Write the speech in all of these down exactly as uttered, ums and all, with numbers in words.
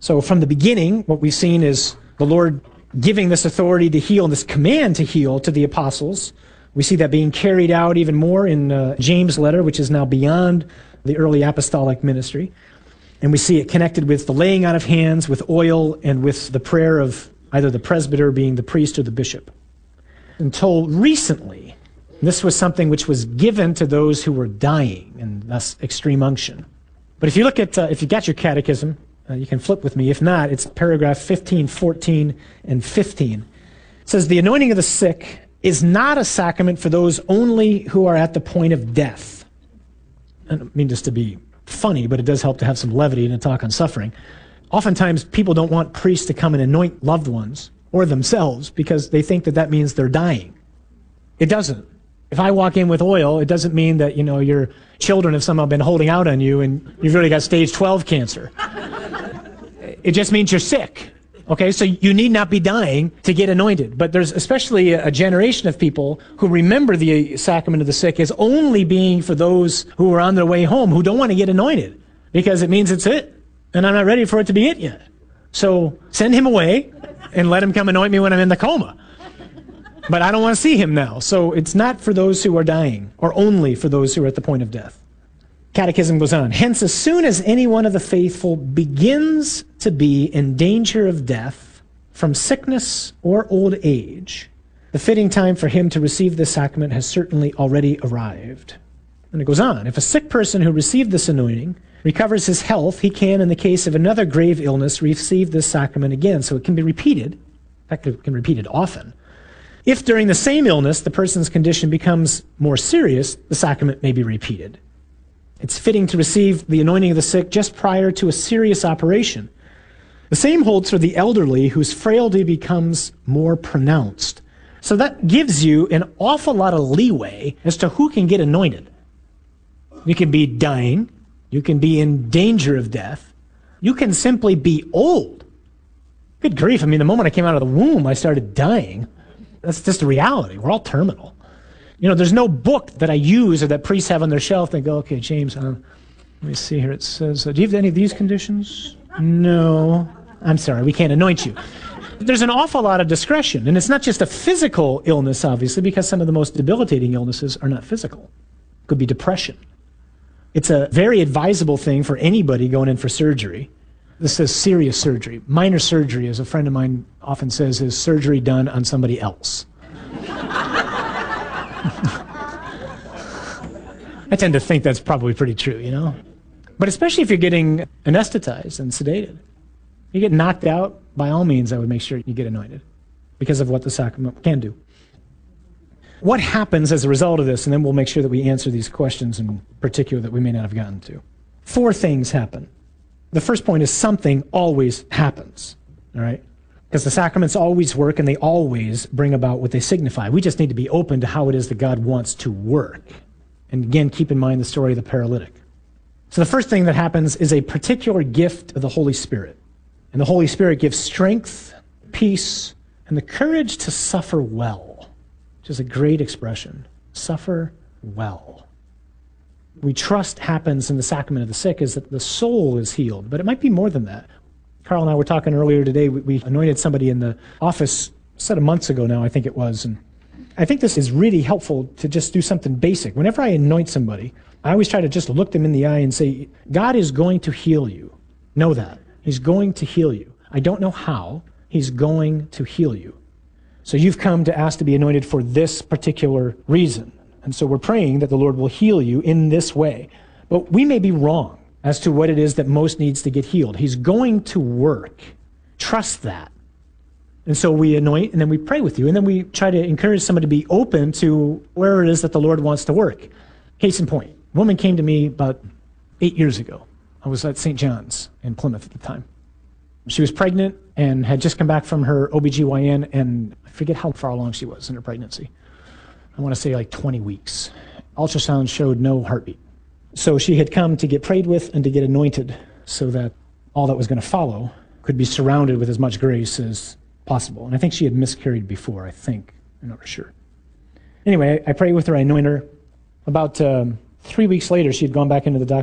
So from the beginning, what we've seen is the Lord giving this authority to heal, and this command to heal to the apostles. We see that being carried out even more in uh, James' letter, which is now beyond the early apostolic ministry. And we see it connected with the laying on of hands, with oil, and with the prayer of either the presbyter, being the priest, or the bishop. Until recently, this was something which was given to those who were dying, and thus extreme unction. But if you look at, uh, if you got your catechism, uh, you can flip with me. If not, it's paragraph fifteen, fourteen, and fifteen. It says, the anointing of the sick is not a sacrament for those only who are at the point of death. I don't mean this to be funny, but it does help to have some levity in a talk on suffering. Oftentimes, people don't want priests to come and anoint loved ones or themselves because they think that that means they're dying. It doesn't. If I walk in with oil, it doesn't mean that, you know, your children have somehow been holding out on you and you've really got stage twelve cancer. It just means you're sick. Okay, so you need not be dying to get anointed. But there's especially a generation of people who remember the sacrament of the sick as only being for those who are on their way home, who don't want to get anointed because it means it's it. And I'm not ready for it to be it yet. So send him away and let him come anoint me when I'm in the coma. But I don't want to see him now. So it's not for those who are dying, or only for those who are at the point of death. Catechism goes on. Hence, as soon as any one of the faithful begins to be in danger of death from sickness or old age, the fitting time for him to receive this sacrament has certainly already arrived. And it goes on. If a sick person who received this anointing recovers his health, he can, in the case of another grave illness, receive this sacrament again. So it can be repeated. In fact, it can be repeated often. If during the same illness the person's condition becomes more serious, the sacrament may be repeated. It's fitting to receive the anointing of the sick just prior to a serious operation. The same holds for the elderly whose frailty becomes more pronounced. So that gives you an awful lot of leeway as to who can get anointed. You can be dying. You can be in danger of death. You can simply be old. Good grief. I mean, the moment I came out of the womb, I started dying. That's just the reality. We're all terminal. You know, there's no book that I use or that priests have on their shelf. They go, okay, James, um, let me see here. It says, uh, do you have any of these conditions? No. I'm sorry, we can't anoint you. There's an awful lot of discretion. And it's not just a physical illness, obviously, because some of the most debilitating illnesses are not physical. It could be depression. It's a very advisable thing for anybody going in for surgery. This says serious surgery. Minor surgery, as a friend of mine often says, is surgery done on somebody else. I tend to think that's probably pretty true, you know? But especially if you're getting anesthetized and sedated. You get knocked out, by all means, I would make sure you get anointed because of what the sacrament can do. What happens as a result of this? And then we'll make sure that we answer these questions in particular that we may not have gotten to. Four things happen. The first point is something always happens, all right? Because the sacraments always work and they always bring about what they signify. We just need to be open to how it is that God wants to work. And again, keep in mind the story of the paralytic. So the first thing that happens is a particular gift of the Holy Spirit. And the Holy Spirit gives strength, peace, and the courage to suffer well, which is a great expression. Suffer well. We trust happens in the sacrament of the sick is that the soul is healed, but it might be more than that. Carl and I were talking earlier today. We, we anointed somebody in the office a set of months ago now, I think it was. And I think this is really helpful to just do something basic. Whenever I anoint somebody, I always try to just look them in the eye and say, God is going to heal you. Know that. He's going to heal you. I don't know how. He's going to heal you. So you've come to ask to be anointed for this particular reason. And so we're praying that the Lord will heal you in this way. But we may be wrong as to what it is that most needs to get healed. He's going to work. Trust that. And so we anoint, and then we pray with you, and then we try to encourage somebody to be open to where it is that the Lord wants to work. Case in point, a woman came to me about eight years ago. I was at Saint John's in Plymouth at the time. She was pregnant and had just come back from her O B G Y N, and I forget how far along she was in her pregnancy. I want to say like twenty weeks. Ultrasound showed no heartbeat. So she had come to get prayed with and to get anointed so that all that was going to follow could be surrounded with as much grace as possible. And I think she had miscarried before, I think. I'm not sure. Anyway, I prayed with her, I anointed her. About um, three weeks later, she had gone back into the doctor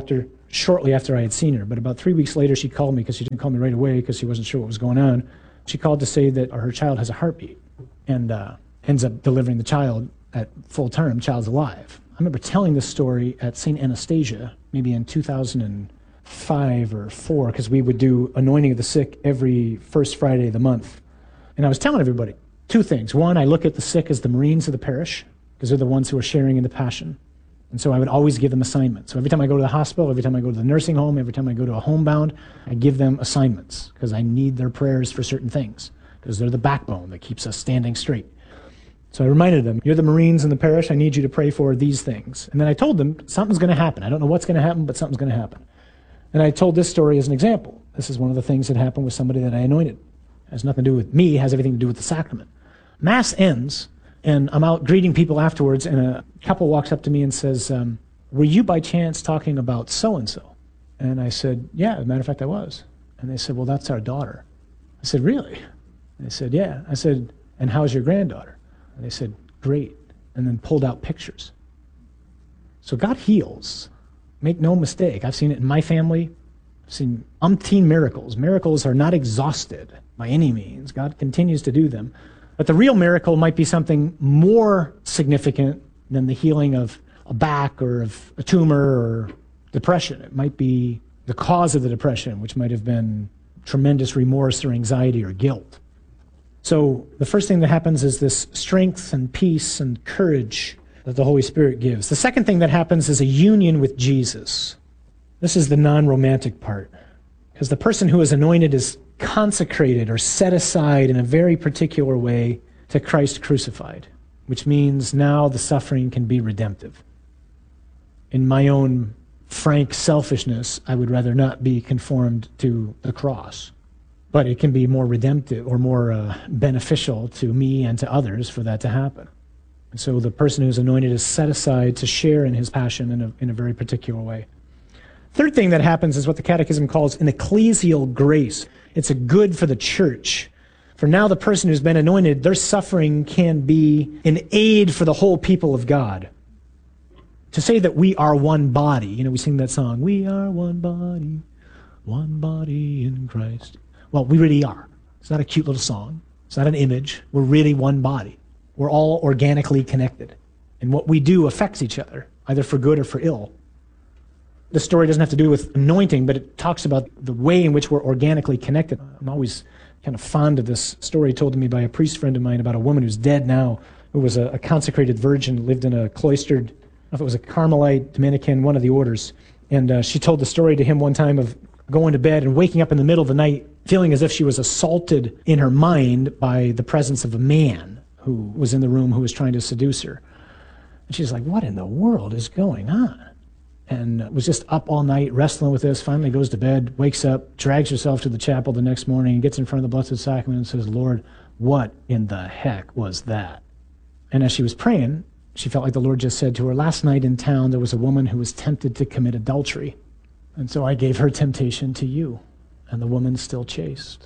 shortly after I had seen her, but about three weeks later, she called me because she didn't call me right away because she wasn't sure what was going on. She called to say that her child has a heartbeat and uh, ends up delivering the child at full term. Child's alive. I remember telling this story at Saint Anastasia, maybe in two thousand five or four, because we would do anointing of the sick every first Friday of the month. And I was telling everybody two things. One, I look at the sick as the Marines of the parish, because they're the ones who are sharing in the passion. And so I would always give them assignments. So every time I go to the hospital, every time I go to the nursing home, every time I go to a homebound, I give them assignments because I need their prayers for certain things, because they're the backbone that keeps us standing straight. So I reminded them, you're the Marines in the parish, I need you to pray for these things. And then I told them, something's going to happen. I don't know what's going to happen, but something's going to happen. And I told this story as an example. This is one of the things that happened with somebody that I anointed. It has nothing to do with me, it has everything to do with the sacrament. Mass ends, and I'm out greeting people afterwards, and a couple walks up to me and says, um, were you by chance talking about so-and-so? And I said, yeah, as a matter of fact, I was. And they said, well, that's our daughter. I said, really? And they said, yeah. I said, and how's your granddaughter? And they said, great. And then pulled out pictures. So God heals. Make no mistake. I've seen it in my family. I've seen umpteen miracles. Miracles are not exhausted by any means. God continues to do them. But the real miracle might be something more significant than the healing of a back or of a tumor or depression. It might be the cause of the depression, which might have been tremendous remorse or anxiety or guilt. So the first thing that happens is this strength and peace and courage that the Holy Spirit gives. The second thing that happens is a union with Jesus. This is the non-romantic part, because the person who is anointed is consecrated or set aside in a very particular way to Christ crucified, which means now the suffering can be redemptive. In my own frank selfishness, I would rather not be conformed to the cross, but it can be more redemptive or more uh, beneficial to me and to others for that to happen. And so the person who's anointed is set aside to share in his passion in a, in a very particular way. Third thing that happens is what the Catechism calls an ecclesial grace. It's a good for the church. For now the person who's been anointed, their suffering can be an aid for the whole people of God. To say that we are one body, you know, we sing that song, we are one body, one body in Christ. Well, we really are. It's not a cute little song. It's not an image. We're really one body. We're all organically connected. And what we do affects each other, either for good or for ill. The story doesn't have to do with anointing, but it talks about the way in which we're organically connected. I'm always kind of fond of this story told to me by a priest friend of mine about a woman who's dead now, who was a, a consecrated virgin, lived in a cloistered, I don't know if it was a Carmelite, Dominican, one of the orders. And uh, she told the story to him one time of going to bed and waking up in the middle of the night, feeling as if she was assaulted in her mind by the presence of a man who was in the room who was trying to seduce her. And she's like, what in the world is going on? And was just up all night wrestling with this, finally goes to bed, wakes up, drags herself to the chapel the next morning, and gets in front of the Blessed Sacrament and says, Lord, what in the heck was that? And as she was praying, she felt like the Lord just said to her, last night in town there was a woman who was tempted to commit adultery. And so I gave her temptation to you, and the woman's still chaste.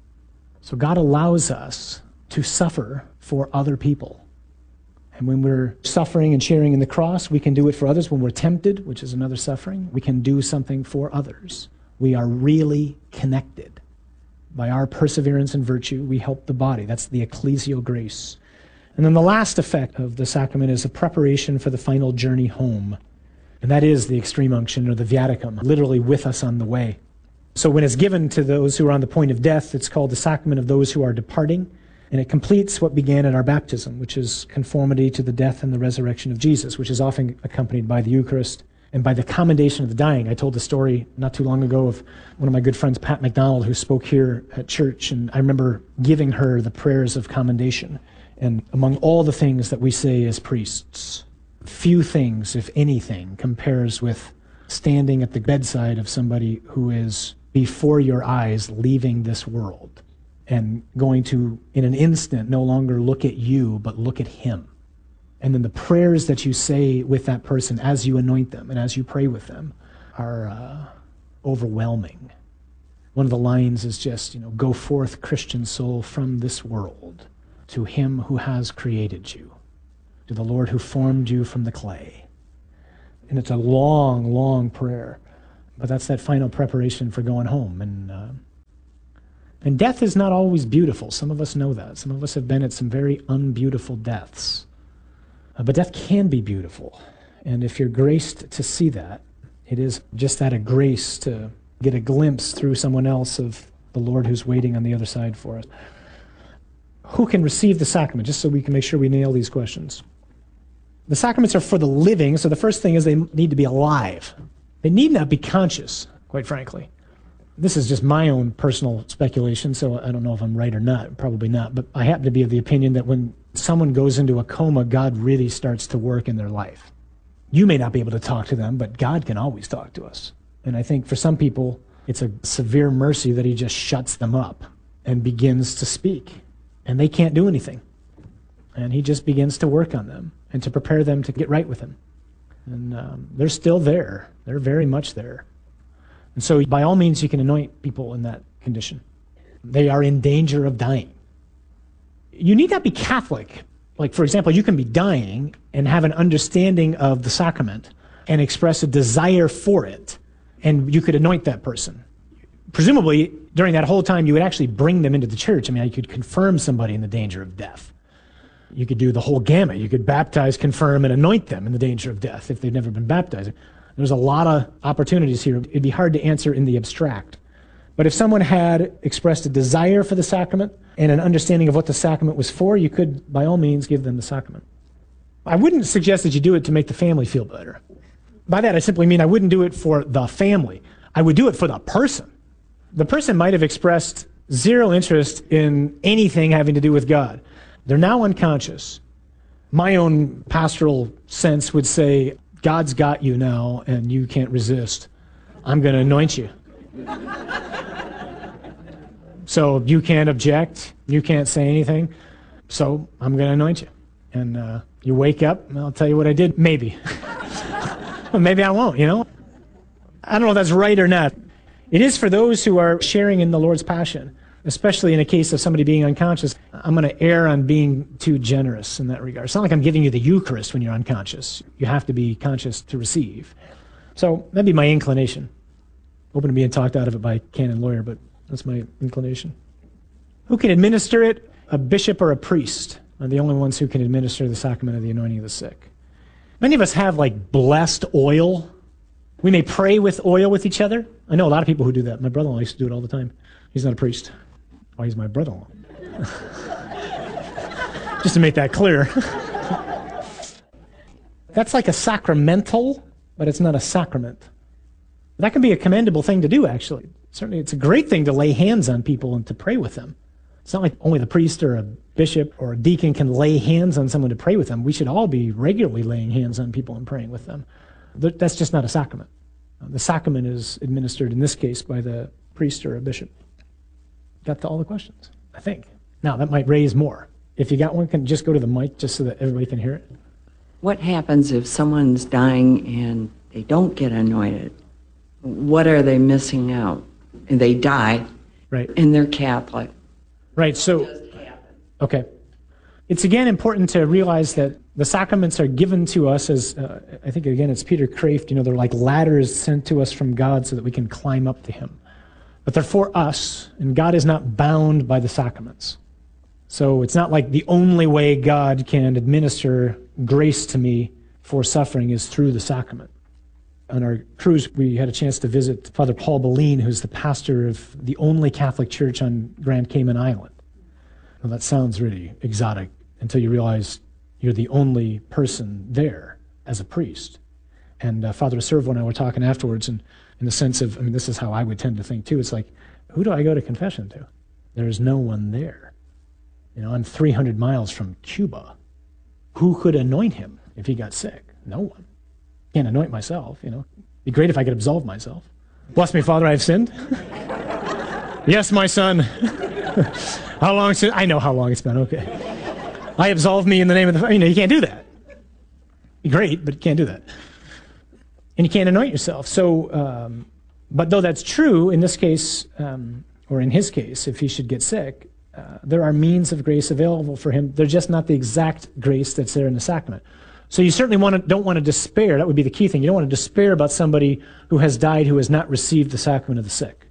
So God allows us to suffer for other people. And when we're suffering and sharing in the cross, we can do it for others. When we're tempted, which is another suffering, we can do something for others. We are really connected. By our perseverance and virtue, we help the body. That's the ecclesial grace. And then the last effect of the sacrament is a preparation for the final journey home. And that is the extreme unction or the viaticum, literally with us on the way. So when it's given to those who are on the point of death, it's called the sacrament of those who are departing. And it completes what began at our baptism, which is conformity to the death and the resurrection of Jesus, which is often accompanied by the Eucharist and by the commendation of the dying. I told the story not too long ago of one of my good friends, Pat McDonald, who spoke here at church, and I remember giving her the prayers of commendation. And among all the things that we say as priests, few things, if anything, compares with standing at the bedside of somebody who is before your eyes leaving this world and going to, in an instant, no longer look at you, but look at him. And then the prayers that you say with that person as you anoint them and as you pray with them are uh, overwhelming. One of the lines is just, you know, go forth, Christian soul, from this world to him who has created you, to the Lord who formed you from the clay. And it's a long, long prayer. But that's that final preparation for going home. And uh, and death is not always beautiful. Some of us know that. Some of us have been at some very unbeautiful deaths. Uh, but death can be beautiful. And if you're graced to see that, it is just that, a grace to get a glimpse through someone else of the Lord who's waiting on the other side for us. Who can receive the sacrament? Just so we can make sure we nail these questions. The sacraments are for the living, so the first thing is they need to be alive. They need not be conscious, quite frankly. This is just my own personal speculation, so I don't know if I'm right or not, probably not, but I happen to be of the opinion that when someone goes into a coma, God really starts to work in their life. You may not be able to talk to them, but God can always talk to us. And I think for some people, it's a severe mercy that he just shuts them up and begins to speak. And they can't do anything. And he just begins to work on them and to prepare them to get right with him. And um, they're still there. They're very much there. And so by all means, you can anoint people in that condition. They are in danger of dying. You need not be Catholic. Like, for example, you can be dying and have an understanding of the sacrament and express a desire for it, and you could anoint that person. Presumably, during that whole time, you would actually bring them into the church. I mean, you could confirm somebody in the danger of death. You could do the whole gamut. You could baptize, confirm, and anoint them in the danger of death if they've never been baptized. There's a lot of opportunities here. It'd be hard to answer in the abstract. But if someone had expressed a desire for the sacrament and an understanding of what the sacrament was for, you could, by all means, give them the sacrament. I wouldn't suggest that you do it to make the family feel better. By that, I simply mean I wouldn't do it for the family. I would do it for the person. The person might have expressed zero interest in anything having to do with God. They're now unconscious. My own pastoral sense would say, God's got you now, and you can't resist. I'm going to anoint you. So you can't object. You can't say anything. So I'm going to anoint you. And uh, you wake up, and I'll tell you what I did. Maybe. Maybe I won't, you know? I don't know if that's right or not. It is for those who are sharing in the Lord's passion, especially in a case of somebody being unconscious. I'm going to err on being too generous in that regard. It's not like I'm giving you the Eucharist when you're unconscious. You have to be conscious to receive. So that'd be my inclination. Open to being talked out of it by canon lawyer, but that's my inclination. Who can administer it? A bishop or a priest are the only ones who can administer the sacrament of the anointing of the sick. Many of us have like blessed oil. We may pray with oil with each other. I know a lot of people who do that. My brother-in-law used to do it all the time. He's not a priest. Oh, he's my brother-in-law. Just to make that clear. That's like a sacramental, but it's not a sacrament. That can be a commendable thing to do, actually. Certainly, it's a great thing to lay hands on people and to pray with them. It's not like only the priest or a bishop or a deacon can lay hands on someone to pray with them. We should all be regularly laying hands on people and praying with them. That's just not a sacrament. The sacrament is administered, in this case, by the priest or a bishop. Got to all the questions, I think. Now, that might raise more. If you got one, can just go to the mic just so that everybody can hear it. What happens if someone's dying and they don't get anointed? What are they missing out? And they die, right? And they're Catholic. Right, so, okay. It's again important to realize that the sacraments are given to us as, uh, I think again it's Peter Kraft, you know, they're like ladders sent to us from God so that we can climb up to him. But they're for us, and God is not bound by the sacraments. So it's not like the only way God can administer grace to me for suffering is through the sacrament. On our cruise, we had a chance to visit Father Paul Boline, who's the pastor of the only Catholic church on Grand Cayman Island. Well, that sounds really exotic until you realize you're the only person there as a priest. And uh, Father Servo and I were talking afterwards, and in the sense of, I mean, this is how I would tend to think too. It's like, who do I go to confession to? There's no one there. You know, I'm three hundred miles from Cuba. Who could anoint him if he got sick? No one. Can't anoint myself, you know. It'd be great if I could absolve myself. Bless me, Father, I have sinned. Yes, my son. How long since? I know how long it's been, okay. I absolve me in the name of the, you know, you can't do that. Great, but you can't do that. And you can't anoint yourself. So, um, but though that's true, in this case, um, or in his case, if he should get sick, uh, there are means of grace available for him. They're just not the exact grace that's there in the sacrament. So you certainly want to, don't want to despair. That would be the key thing. You don't want to despair about somebody who has died who has not received the sacrament of the sick.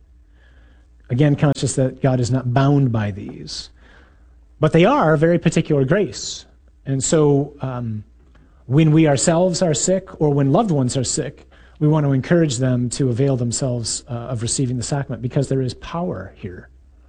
Again, conscious that God is not bound by these. But they are a very particular grace. And so um, when we ourselves are sick or when loved ones are sick, we want to encourage them to avail themselves uh, of receiving the sacrament because there is power here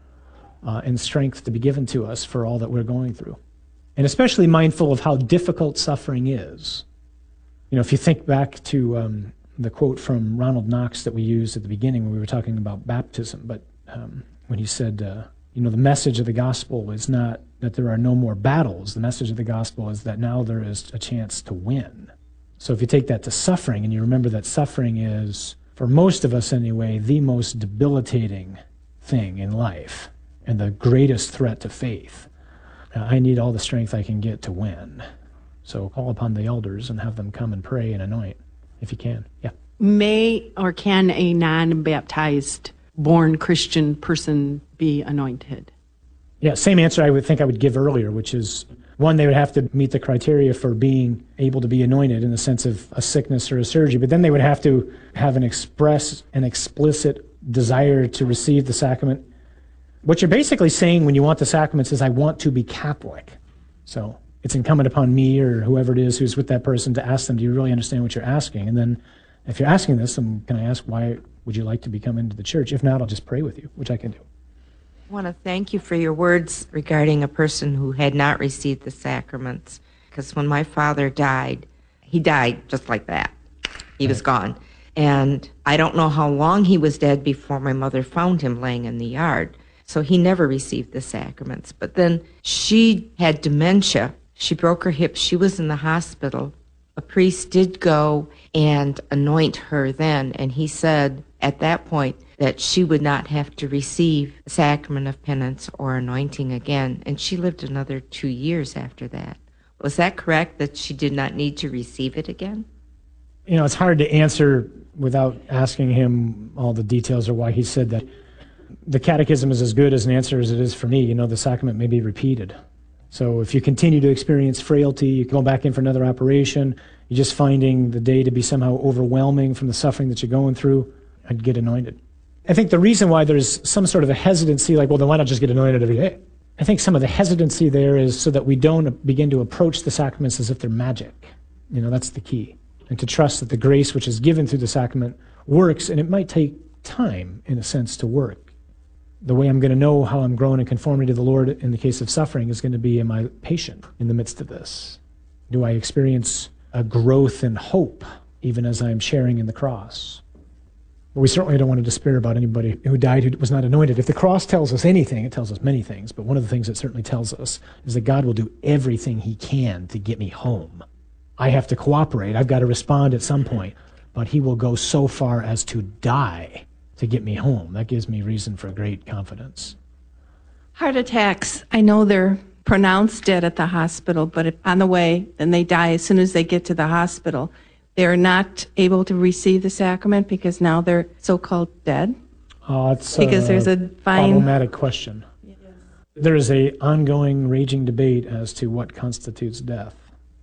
uh, and strength to be given to us for all that we're going through. And especially mindful of how difficult suffering is. You know, if you think back to um, the quote from Ronald Knox that we used at the beginning when we were talking about baptism, but um, when he said, uh, you know, the message of the gospel is not that there are no more battles. The message of the gospel is that now there is a chance to win. So if you take that to suffering, and you remember that suffering is, for most of us anyway, the most debilitating thing in life and the greatest threat to faith. Uh, I need all the strength I can get to win. So call upon the elders and have them come and pray and anoint, if you can. Yeah. May or can a non-baptized born Christian person be anointed? Yeah, same answer I would think I would give earlier, which is, one, they would have to meet the criteria for being able to be anointed in the sense of a sickness or a surgery, but then they would have to have an express and explicit desire to receive the sacrament. What you're basically saying when you want the sacraments is, I want to be Catholic. So it's incumbent upon me or whoever it is who's with that person to ask them, do you really understand what you're asking? And then if you're asking this, then can I ask, why would you like to become into the church? If not, I'll just pray with you, which I can do. I want to thank you for your words regarding a person who had not received the sacraments. Because when my father died, he died just like that. He was gone. And I don't know how long he was dead before my mother found him laying in the yard. So he never received the sacraments. But then she had dementia. She broke her hip. She was in the hospital. A priest did go and anoint her then. And he said at that point that she would not have to receive the sacrament of penance or anointing again. And she lived another two years after that. Was that correct, that she did not need to receive it again? You know, it's hard to answer without asking him all the details or why he said that. The catechism is as good as an answer as it is for me. You know, the sacrament may be repeated. So if you continue to experience frailty, you go back in for another operation, you're just finding the day to be somehow overwhelming from the suffering that you're going through, I'd get anointed. I think the reason why there's some sort of a hesitancy, like, well, then why not just get anointed every day? I think some of the hesitancy there is so that we don't begin to approach the sacraments as if they're magic. You know, that's the key. And to trust that the grace which is given through the sacrament works, and it might take time, in a sense, to work. The way I'm going to know how I'm growing in conformity to the Lord in the case of suffering is going to be, am I patient in the midst of this? Do I experience a growth in hope even as I'm sharing in the cross? But we certainly don't want to despair about anybody who died who was not anointed. If the cross tells us anything, it tells us many things, but one of the things it certainly tells us is that God will do everything he can to get me home. I have to cooperate. I've got to respond at some point, but he will go so far as to die to get me home. That gives me reason for great confidence. Heart attacks, I know they're pronounced dead at the hospital, but if on the way, then they die as soon as they get to the hospital. They're not able to receive the sacrament because now they're so-called dead? Uh, it's because a there's a fine... problematic question. Yes. There is a ongoing, raging debate as to what constitutes death.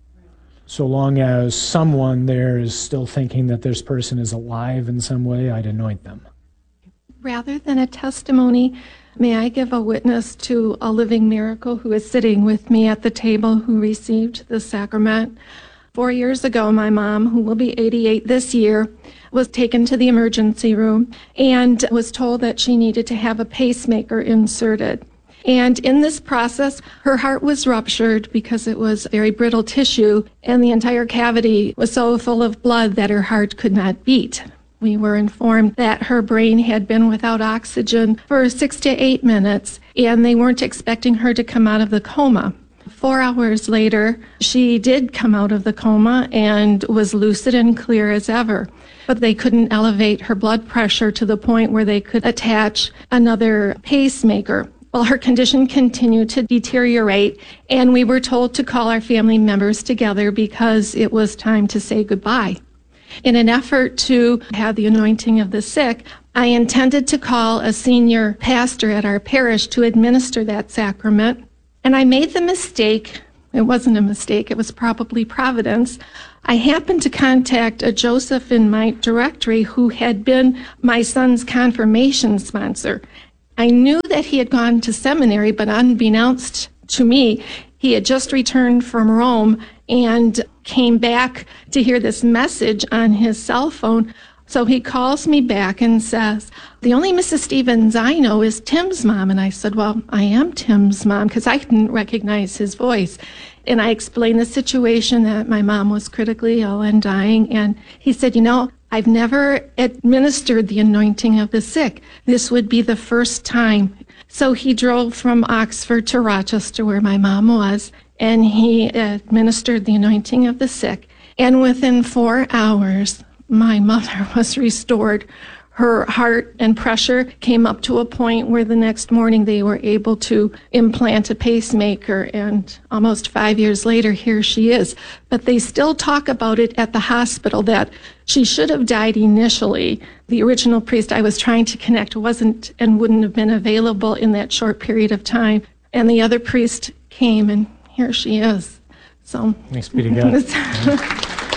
So long as someone there is still thinking that this person is alive in some way, I'd anoint them. Rather than a testimony, may I give a witness to a living miracle who is sitting with me at the table who received the sacrament. Four years ago, my mom, who will be eighty-eight this year, was taken to the emergency room and was told that she needed to have a pacemaker inserted. And in this process, her heart was ruptured because it was very brittle tissue, and the entire cavity was so full of blood that her heart could not beat. We were informed that her brain had been without oxygen for six to eight minutes, and they weren't expecting her to come out of the coma. Four hours later, she did come out of the coma and was lucid and clear as ever. But they couldn't elevate her blood pressure to the point where they could attach another pacemaker. Well, her condition continued to deteriorate, and we were told to call our family members together because it was time to say goodbye. In an effort to have the anointing of the sick, I intended to call a senior pastor at our parish to administer that sacrament. And I made the mistake It wasn't a mistake. It was probably providence. I happened to contact a Joseph in my directory who had been my son's confirmation sponsor. I knew that he had gone to seminary, but unbeknownst to me, he had just returned from Rome and came back to hear this message on his cell phone. So he calls me back and says, the only Missus Stevens I know is Tim's mom. And I said, well, I am Tim's mom, because I didn't recognize his voice. And I explained the situation, that my mom was critically ill and dying. And he said, you know, I've never administered the anointing of the sick. This would be the first time. So he drove from Oxford to Rochester, where my mom was, and he administered the anointing of the sick. And within four hours, my mother was restored. Her heart and pressure came up to a point where the next morning they were able to implant a pacemaker, and almost five years later, here she is. But they still talk about it at the hospital, that she should have died initially. The original priest I was trying to connect wasn't and wouldn't have been available in that short period of time. And the other priest came, and here she is. So thanks be to God.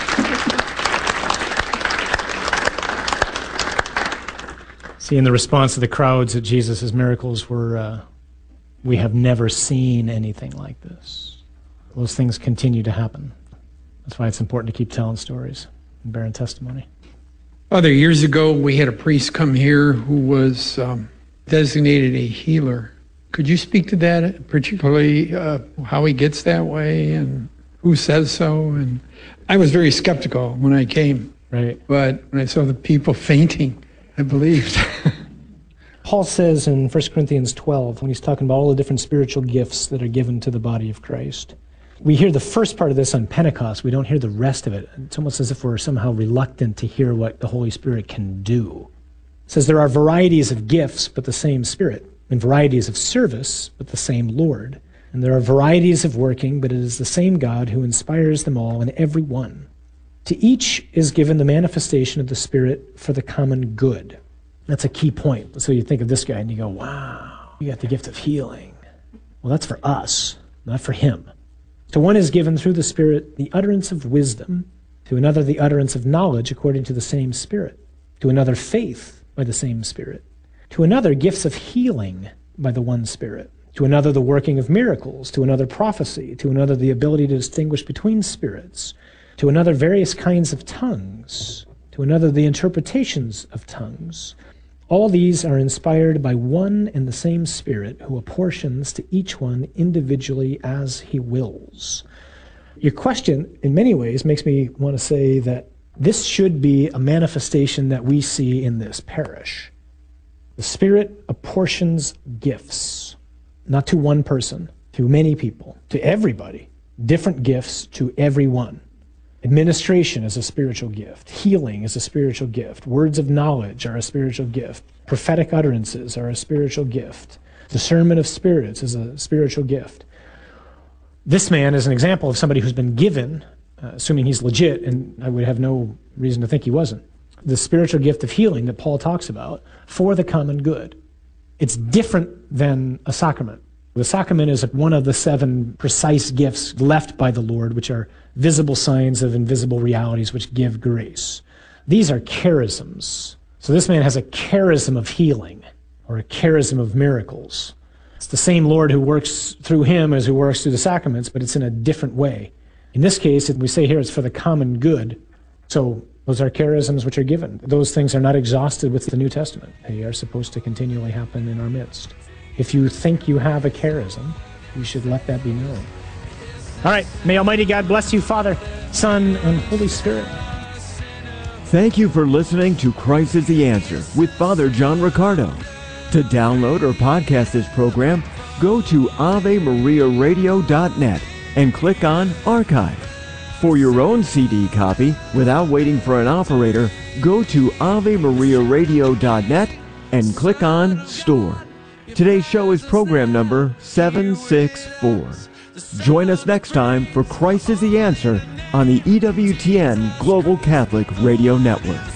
See, in the response of the crowds at Jesus' miracles were, uh, we have never seen anything like this. Those things continue to happen. That's why it's important to keep telling stories and bearing testimony. Other years ago, we had a priest come here who was um, designated a healer. Could you speak to that, particularly uh, how he gets that way and who says so? And I was very skeptical when I came. Right. But when I saw the people fainting, I believed. Paul says in First Corinthians twelve, when he's talking about all the different spiritual gifts that are given to the body of Christ, we hear the first part of this on Pentecost. We don't hear the rest of it. It's almost as if we're somehow reluctant to hear what the Holy Spirit can do. It says there are varieties of gifts, but the same Spirit, and varieties of service, but the same Lord. And there are varieties of working, but it is the same God who inspires them all and every one. To each is given the manifestation of the Spirit for the common good. That's a key point. So you think of this guy and you go, wow, you got the gift of healing. Well, that's for us, not for him. To one is given through the Spirit the utterance of wisdom, to another the utterance of knowledge according to the same Spirit, to another faith by the same Spirit, to another gifts of healing by the one Spirit, to another the working of miracles, to another prophecy, to another the ability to distinguish between spirits, to another various kinds of tongues, to another the interpretations of tongues. All these are inspired by one and the same Spirit, who apportions to each one individually as he wills. Your question, in many ways, makes me want to say that this should be a manifestation that we see in this parish. The Spirit apportions gifts, not to one person, to many people, to everybody, different gifts to everyone. Administration is a spiritual gift. Healing is a spiritual gift. Words of knowledge are a spiritual gift. Prophetic utterances are a spiritual gift. Discernment of spirits is a spiritual gift. This man is an example of somebody who's been given, uh, assuming he's legit, and I would have no reason to think he wasn't, the spiritual gift of healing that Paul talks about for the common good. It's different than a sacrament. The sacrament is one of the seven precise gifts left by the Lord, which are visible signs of invisible realities which give grace. These are charisms. So this man has a charism of healing, or a charism of miracles. It's the same Lord who works through him as who works through the sacraments, but it's in a different way. In this case, we say here it's for the common good. So those are charisms which are given. Those things are not exhausted with the New Testament. They are supposed to continually happen in our midst. If you think you have a charism, you should let that be known. All right. May Almighty God bless you, Father, Son, and Holy Spirit. Thank you for listening to Christ is the Answer with Father John Riccardo. To download or podcast this program, go to ave maria radio dot net and click on Archive. For your own C D copy, without waiting for an operator, go to ave maria radio dot net and click on Store. Today's show is program number seven sixty-four. Join us next time for Christ is the Answer on the E W T N Global Catholic Radio Network.